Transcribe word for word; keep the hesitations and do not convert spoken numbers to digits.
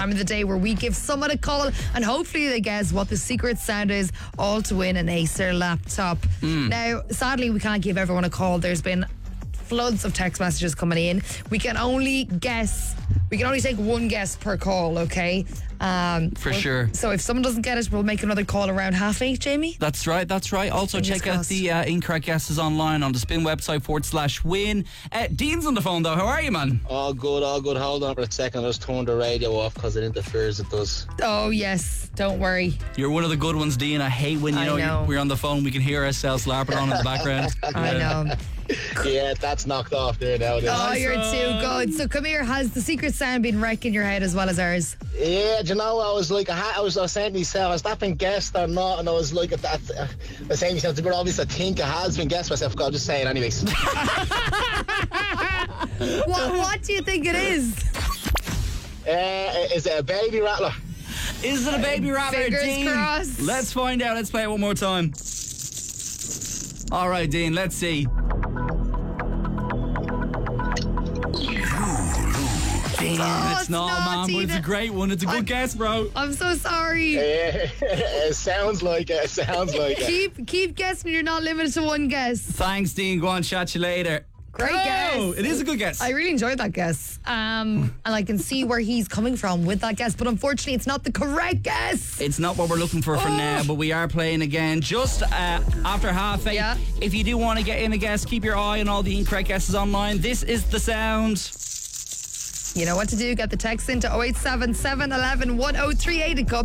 time of the day where we give someone a call and hopefully they guess what the secret sound is, all to win an Acer laptop. Mm. Now, sadly, we can't give everyone a call. There's been floods of text messages coming in. We can only guess, we can only take one guess per call, okay? Um, For we'll- sure. So if someone doesn't get it, we'll make another call around half eight, Jamie. That's right, that's right. Also, Fingers check out crossed. the uh, incorrect guesses online on the Spin website forward slash win. Uh, Dean's on the phone, though. How are you, man? All good, all good. Hold on for a second. I just turned the radio off because it interferes. It does. Oh, yes. Don't worry. You're one of the good ones, Dean. I hate when, you I know, know. You're, we're on the phone, we can hear ourselves larping on in the background. I know. Yeah, that's knocked off there now. then. Oh, you're too good. So come here. Has the secret sound been wrecking your head as well as ours? Yeah, do you know, I was like, I, had, I was I was saying to myself, has that been guessed or not? And I was like, that, uh, I was saying to myself, it's a bit obvious. I think it has been guessed myself. I'll just say it anyways. What, what do you think it is? uh, is it a baby rattler? Is it a baby rattler, Fingers Dean? crossed. Let's find out. Let's play it one more time. All right, Dean, let's see. Dean, Oh, it's it's not, not, man, but it's a Tina. great one. It's a good I'm- guess, bro. I'm so sorry. Yeah, it sounds like it. It sounds like it. Keep keep guessing. You're not limited to one guess. Thanks, Dean. Go on, chat you later. Great Oh, guess. it is a good guess. I really enjoyed that guess. Um, and I can see where he's coming from with that guess, but unfortunately, it's not the correct guess. It's not what we're looking for for Oh. now, but we are playing again just uh, after half eight. Yeah. If you do want to get in a guess, keep your eye on all the incorrect guesses online. This is the sound. You know what to do. Get the text into oh eight seven, seven one one, one oh three eight. It could